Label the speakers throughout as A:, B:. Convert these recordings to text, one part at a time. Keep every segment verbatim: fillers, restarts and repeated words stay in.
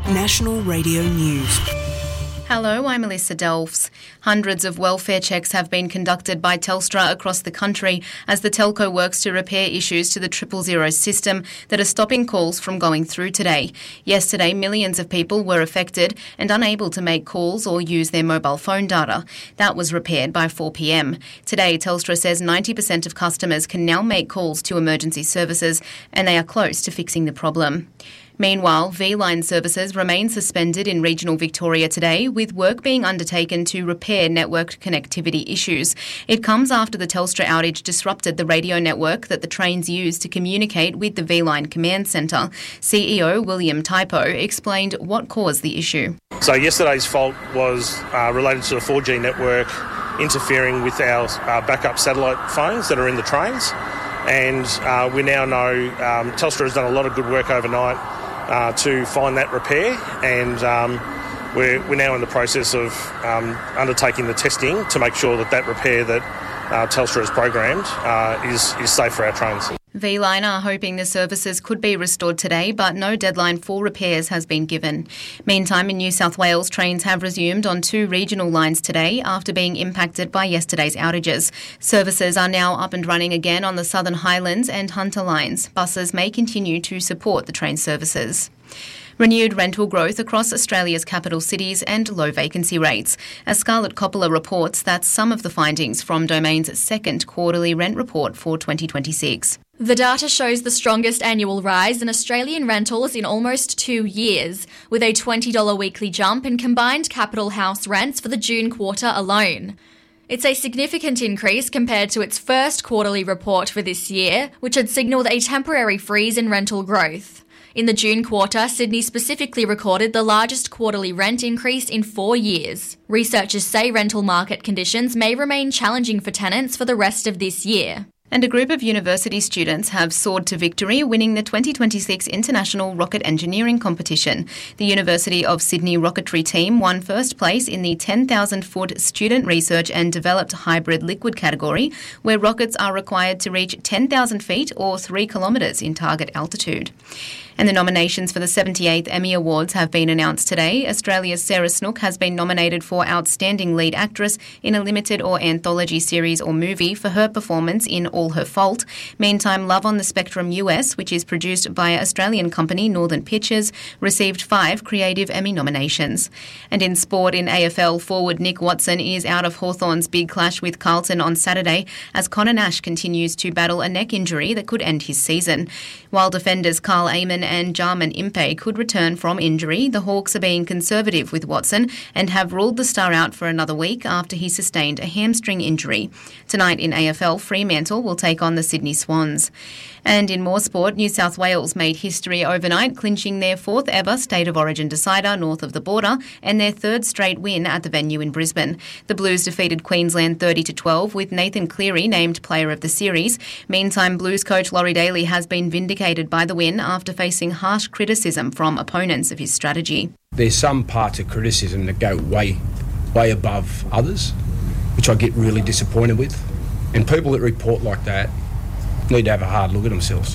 A: National Radio News.
B: Hello, I'm Melissa Delfs. Hundreds of welfare checks have been conducted by Telstra across the country as the telco works to repair issues to the triple zero system that are stopping calls from going through today. Yesterday, millions of people were affected and unable to make calls or use their mobile phone data. That was repaired by four p.m. Today, Telstra says ninety percent of customers can now make calls to emergency services and they are close to fixing the problem. Meanwhile, V-Line services remain suspended in regional Victoria today, with work being undertaken to repair network connectivity issues. It comes after the Telstra outage disrupted the radio network that the trains use to communicate with the V-Line command centre. C E O William Typo explained what caused the issue.
C: So yesterday's fault was uh, related to the four G network interfering with our uh, backup satellite phones that are in the trains. And uh, we now know um, Telstra has done a lot of good work overnight Uh, to find that repair, and um, we're, we're now in the process of um, undertaking the testing to make sure that that repair that uh, Telstra has programmed uh, is, is safe for our trains.
B: V-Line are hoping the services could be restored today, but no deadline for repairs has been given. Meantime, in New South Wales, trains have resumed on two regional lines today after being impacted by yesterday's outages. Services are now up and running again on the Southern Highlands and Hunter lines. Buses may continue to support the train services. Renewed rental growth across Australia's capital cities and low vacancy rates. As Scarlett Coppola reports, that's some of the findings from Domain's second quarterly rent report for twenty twenty-six.
D: The data shows the strongest annual rise in Australian rentals in almost two years, with a twenty dollars weekly jump in combined capital house rents for the June quarter alone. It's a significant increase compared to its first quarterly report for this year, which had signalled a temporary freeze in rental growth. In the June quarter, Sydney specifically recorded the largest quarterly rent increase in four years. Researchers say rental market conditions may remain challenging for tenants for the rest of this year.
B: And a group of university students have soared to victory, winning the twenty twenty-six International Rocket Engineering Competition. The University of Sydney rocketry team won first place in the ten thousand foot Student Research and Developed Hybrid Liquid category, where rockets are required to reach ten thousand feet or three kilometres in target altitude. And the nominations for the seventy-eighth Emmy Awards have been announced today. Australia's Sarah Snook has been nominated for Outstanding Lead Actress in a limited or anthology series or movie for her performance in All Her Fault. Meantime, Love on the Spectrum U S, which is produced by Australian company Northern Pictures, received five Creative Emmy nominations. And in sport, in A F L, forward Nick Watson is out of Hawthorn's big clash with Carlton on Saturday as Connor Nash continues to battle a neck injury that could end his season. While defenders Carl Amon and Jarman Impey could return from injury, the Hawks are being conservative with Watson and have ruled the star out for another week after he sustained a hamstring injury. Tonight in A F L, Fremantle will take on the Sydney Swans. And in more sport, New South Wales made history overnight, clinching their fourth ever State of Origin decider north of the border and their third straight win at the venue in Brisbane. The Blues defeated Queensland thirty to twelve with Nathan Cleary named Player of the Series. Meantime, Blues coach Laurie Daly has been vindicated by the win after facing harsh criticism from opponents of his strategy.
E: There's some parts of criticism that go way, way above others, which I get really disappointed with. And people that report like that need to have a hard look at themselves.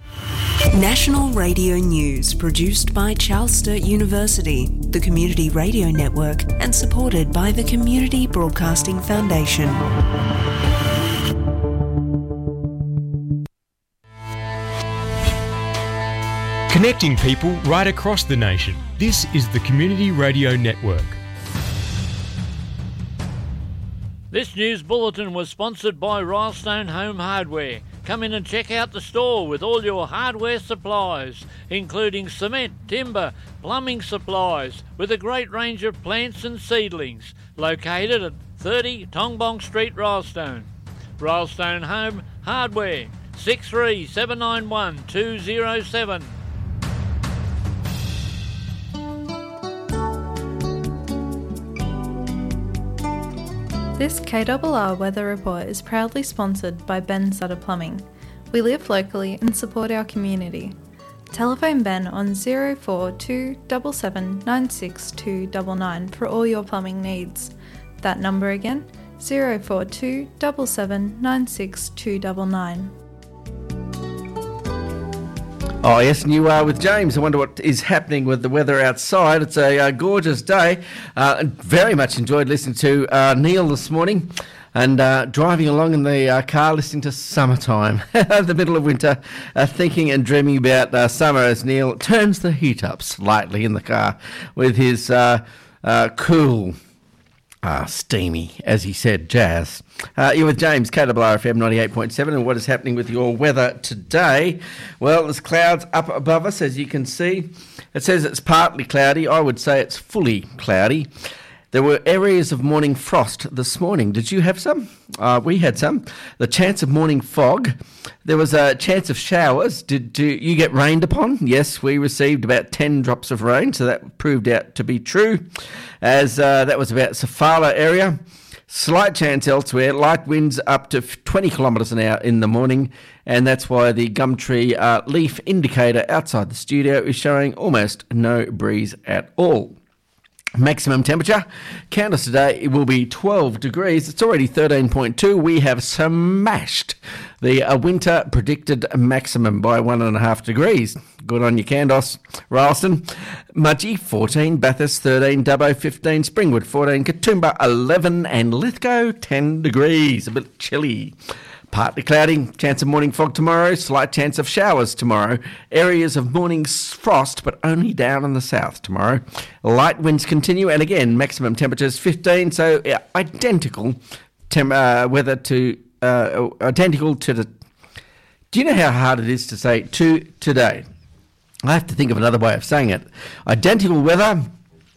A: National Radio News, produced by Charles Sturt University, the Community Radio Network, and supported by the Community Broadcasting Foundation.
F: Connecting people right across the nation. This is the Community Radio Network.
G: This news bulletin was sponsored by Rylestone Home Hardware. Come in and check out the store with all your hardware supplies, including cement, timber, plumbing supplies, with a great range of plants and seedlings. Located at thirty Tongbong Street, Rylestone. Rylestone Home Hardware, six three seven nine one two zero seven.
H: This K R R weather report is proudly sponsored by Ben Sutter Plumbing. We live locally and support our community. Telephone Ben on zero four two seven seven nine six two nine nine for all your plumbing needs. That number again, zero four two seven seven nine six two nine nine.
I: Oh, yes, and you are with James. I wonder what is happening with the weather outside. It's a uh, gorgeous day. Uh, very much enjoyed listening to uh, Neil this morning and uh, driving along in the uh, car listening to Summertime, the middle of winter, uh, thinking and dreaming about uh, summer as Neil turns the heat up slightly in the car with his uh, uh, cool... Ah, steamy, as he said, jazz. Uh, you're with James, K W R F M ninety-eight point seven, and what is happening with your weather today? Well, there's clouds up above us, as you can see. It says it's partly cloudy. I would say it's fully cloudy. There were areas of morning frost this morning. Did you have some? Uh, we had some. The chance of morning fog. There was a chance of showers. Did, did you get rained upon? Yes, we received about ten drops of rain, so that proved out to be true, as uh, that was about Sofala area. Slight chance elsewhere. Light winds up to twenty kilometres an hour in the morning, and that's why the Gumtree uh, leaf indicator outside the studio is showing almost no breeze at all. Maximum temperature, count us today, it will be twelve degrees. It's already thirteen point two. We have smashed the uh, winter predicted maximum by one and a half degrees. Good on you, Candos. Ralston, Mudgee, fourteen. Bathurst, thirteen. Dubbo, fifteen. Springwood, fourteen. Katoomba, eleven. And Lithgow, ten degrees. A bit chilly. Partly cloudy, chance of morning fog tomorrow, slight chance of showers tomorrow. Areas of morning frost, but only down in the south tomorrow. Light winds continue, and again, maximum temperatures fifteen, so yeah, identical tem- uh, weather to, uh, identical to the... Do you know how hard it is to say to today? I have to think of another way of saying it. Identical weather,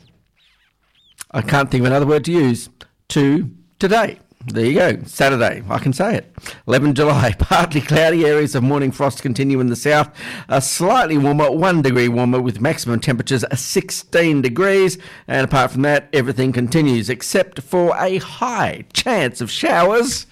I: I can't think of another word to use, to today. There you go, Saturday, I can say it. eleventh of July, partly cloudy, areas of morning frost continue in the south. A slightly warmer, one degree warmer with maximum temperatures sixteen degrees. And apart from that, everything continues except for a high chance of showers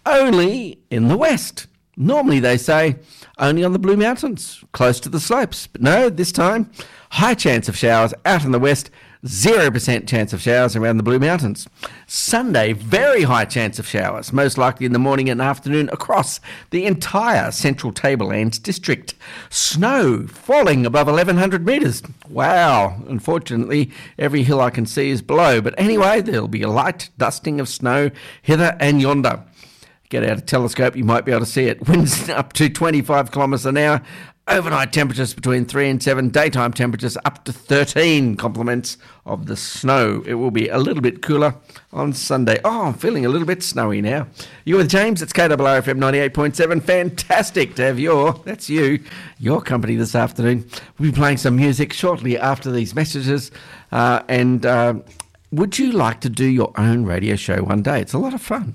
I: only in the west. Normally they say only on the Blue Mountains, close to the slopes. But no, this time, high chance of showers out in the west. zero percent chance of showers around the Blue Mountains. Sunday, very high chance of showers, most likely in the morning and afternoon across the entire central Tablelands district. Snow falling above eleven hundred metres. Wow. Unfortunately, every hill I can see is below. But anyway, there'll be a light dusting of snow hither and yonder. Get out a telescope, you might be able to see it. Winds up to twenty-five kilometres an hour. Overnight temperatures between three and seven, daytime temperatures up to thirteen, compliments of the snow. It will be a little bit cooler on Sunday. Oh, I'm feeling a little bit snowy now. You're with James, it's K W R F M ninety-eight point seven. Fantastic to have your, that's you, your company this afternoon. We'll be playing some music shortly after these messages. Uh, and uh, would you like to do your own radio show one day? It's a lot of fun.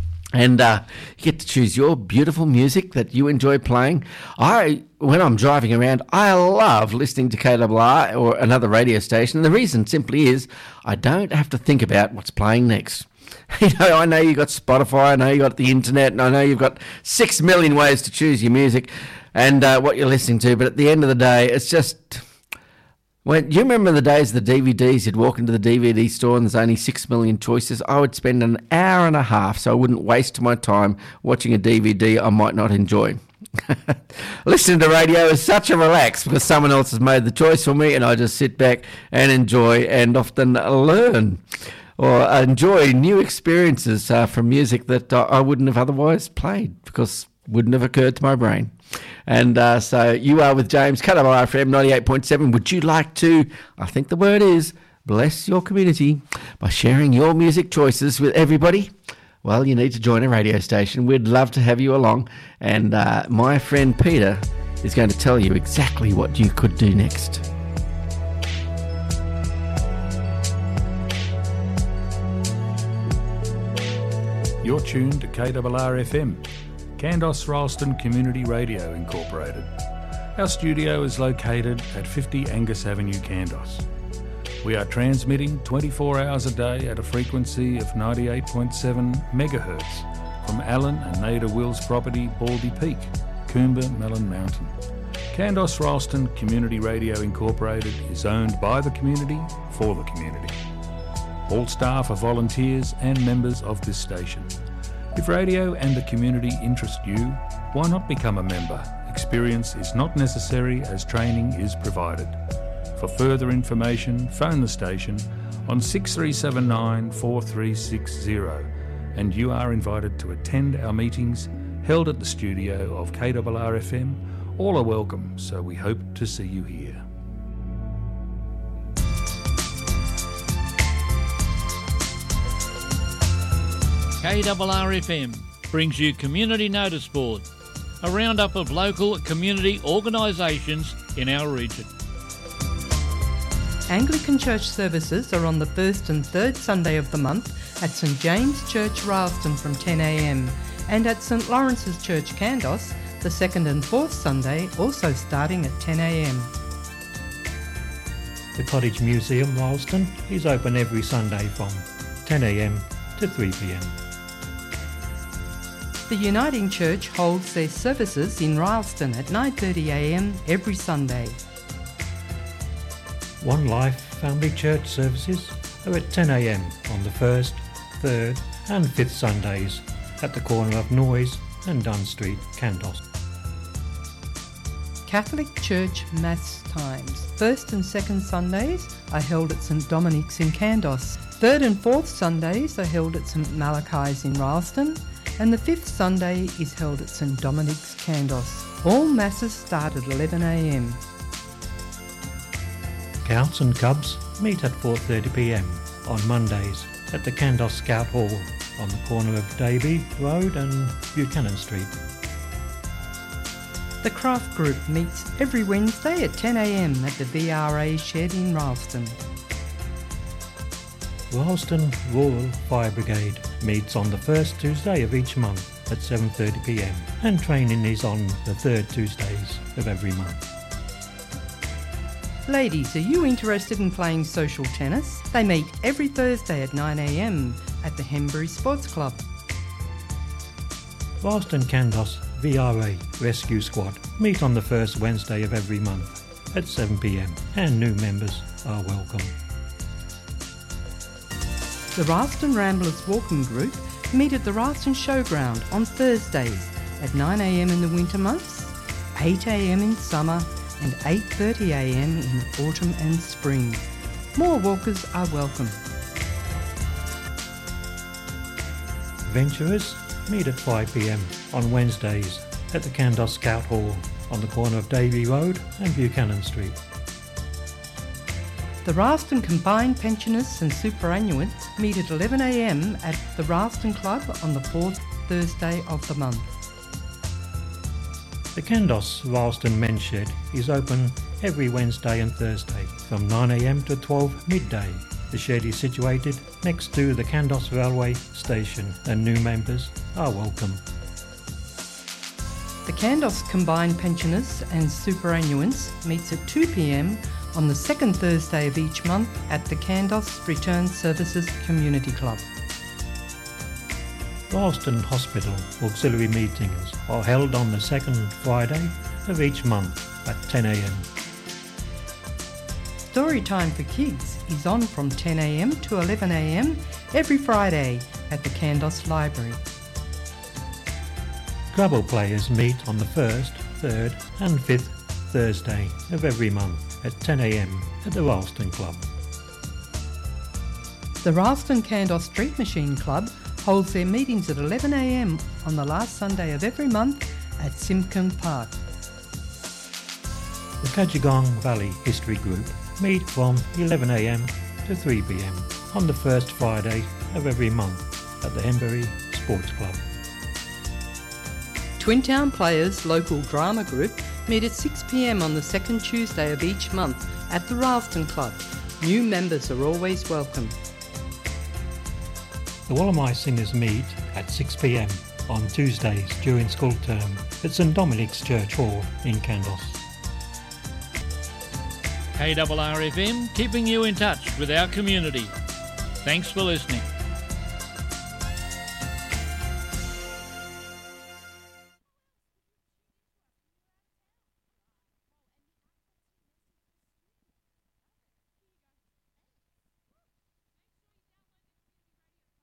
I: And uh, you get to choose your beautiful music that you enjoy playing. I, when I'm driving around, I love listening to K W R or another radio station. The reason simply is I don't have to think about what's playing next. You know, I know you've got Spotify, I know you've got the internet, and I know you've got six million ways to choose your music and uh, what you're listening to. But at the end of the day, it's just... When, you remember the days of the D V Ds, you'd walk into the D V D store and there's only six million choices. I would spend an hour and a half so I wouldn't waste my time watching a D V D I might not enjoy. Listening to radio is such a relax because someone else has made the choice for me and I just sit back and enjoy and often learn or enjoy new experiences uh, from music that uh, I wouldn't have otherwise played because it wouldn't have occurred to my brain. And uh, so you are with James, K W R F M ninety-eight point seven. Would you like to, I think the word is, bless your community by sharing your music choices with everybody? Well, you need to join a radio station. We'd love to have you along. And uh, my friend Peter is going to tell you exactly what you could do next.
J: You're tuned to K W R F M. Candos Ralston Community Radio Incorporated. Our studio is located at fifty Angus Avenue, Candos. We are transmitting twenty-four hours a day at a frequency of ninety-eight point seven megahertz from Alan and Nada Wills property Baldy Peak, Coomba Mellon Mountain. Candos Ralston Community Radio Incorporated is owned by the community for the community. All staff are volunteers and members of this station. If radio and the community interest you, why not become a member Experience is not necessary as training is provided. For further information, phone the station on six three seven nine, four three six zero, and you are invited to attend our meetings held at the studio of K R R F M. All are welcome, so we hope to see you here.
G: K R R F M brings you Community Notice Board, a roundup of local community organisations in our region.
K: Anglican church services are on the first and third Sunday of the month at St James Church, Rylstone from ten a m and at St Lawrence's Church, Kandos, the second and fourth Sunday, also starting at ten a m.
L: The Cottage Museum, Rylstone, is open every Sunday from ten a m to three p m.
K: The Uniting Church holds their services in Rylstone at nine thirty a m every Sunday.
L: One Life Family Church services are at ten a m on the first, third and fifth Sundays at the corner of Noyes and Dunn Street, Kandos.
K: Catholic Church Mass times. First and second Sundays are held at St Dominic's in Kandos. Third and fourth Sundays are held at St Malachi's in Rylstone, and the fifth Sunday is held at St Dominic's, Kandos. All Masses start at eleven a m.
L: Scouts and Cubs meet at four thirty p m on Mondays at the Kandos Scout Hall on the corner of Davey Road and Buchanan Street.
K: The Craft Group meets every Wednesday at ten a m at the V R A shed in Rylstone.
L: Rylstone Rural Fire Brigade meets on the first Tuesday of each month at seven thirty p m and training is on the third Tuesdays of every month.
K: Ladies, are you interested in playing social tennis? They meet every Thursday at nine a m at the Henbury Sports Club.
L: Rylstone Kandos V R A Rescue Squad meet on the first Wednesday of every month at seven p m and new members are welcome.
K: The Rylstone Ramblers Walking Group meet at the Rylstone Showground on Thursdays at nine a m in the winter months, eight a m in summer and eight thirty a m in autumn and spring. More walkers are welcome.
L: Venturers meet at five p m on Wednesdays at the Kandos Scout Hall on the corner of Davey Road and Buchanan Street.
K: The Rylstone Combined Pensioners and Superannuants meet at eleven a m at the Rylstone Club on the fourth Thursday of the month.
L: The Kandos Rylstone Men's Shed is open every Wednesday and Thursday from nine a m to twelve midday. The shed is situated next to the Kandos Railway Station and new members are welcome.
K: The Kandos Combined Pensioners and Superannuants meets at two p m on the second Thursday of each month at the Kandos Return Services Community Club.
L: Rylstone Hospital auxiliary meetings are held on the second Friday of each month at ten a m.
K: Story time for kids is on from ten a m to eleven a m every Friday at the Kandos Library.
L: Scrabble players meet on the first, third and fifth Thursday of every month at ten a m at the Rylstone Club.
K: The Rylstone Kandos Street Machine Club holds their meetings at eleven a m on the last Sunday of every month at Simkin Park.
L: The Kajagong Valley History Group meet from eleven a m to three p m on the first Friday of every month at the Henbury Sports Club.
K: Twin Town Players Local Drama Group meet at six p m on the second Tuesday of each month at the Rylstone Club. New members are always welcome.
L: The Wallamai Singers meet at six p m on Tuesdays during school term at St Dominic's Church Hall in Kandos.
G: K R R F M keeping you in touch with our community. Thanks for listening.